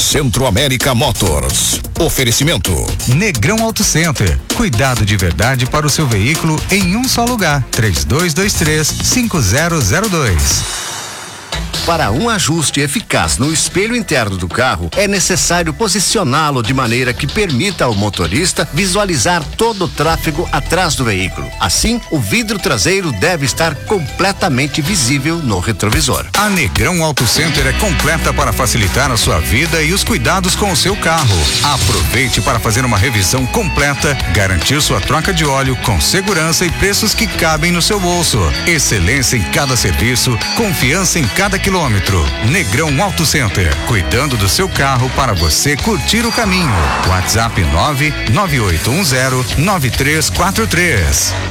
Centro América Motors. Oferecimento Negrão Auto Center. Cuidado de verdade para o seu veículo em um só lugar. 3223-5002. Para um ajuste eficaz no espelho interno do carro, é necessário posicioná-lo de maneira que permita ao motorista visualizar todo o tráfego atrás do veículo. Assim, o vidro traseiro deve estar completamente visível no retrovisor. A Negrão Auto Center é completa para facilitar a sua vida e os cuidados com o seu carro. Aproveite para fazer uma revisão completa, garantir sua troca de óleo com segurança e preços que cabem no seu bolso. Excelência em cada serviço, confiança em cada quilômetro. Negrão Auto Center, cuidando do seu carro para você curtir o caminho. WhatsApp 998109343.